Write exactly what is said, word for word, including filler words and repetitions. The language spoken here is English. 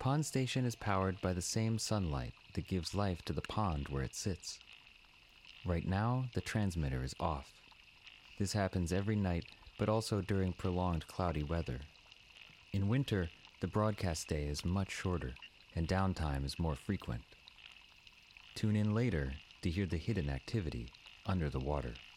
pond station is powered by the same sunlight that gives life to the pond where it sits. Right now, the transmitter is off. This happens every night, but also during prolonged cloudy weather. In winter, the broadcast day is much shorter, and downtime is more frequent. Tune in later to hear the hidden activity under the water.